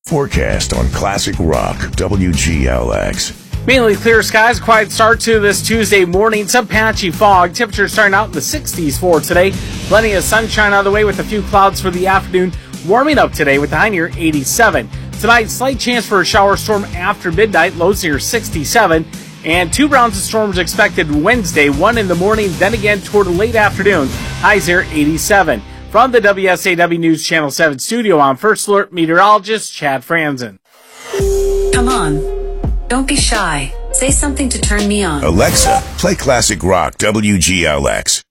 Forecast on Classic Rock WGLX. Mainly clear skies, quiet start to this Tuesday morning. Some patchy fog. Temperatures starting out in the 60s for today. Plenty of sunshine on the way with a few clouds for the afternoon. Warming up today with the high near 87. Tonight, slight chance for a shower storm after midnight. Lows near 67. And 2 rounds of storms expected Wednesday. 1 in the morning, then again toward late afternoon. Highs near 87. From the WSAW News Channel 7 studio, I'm First Alert meteorologist Chad Franzen. Come on. Don't be shy. Say something to turn me on. Alexa, play Classic Rock WGLX.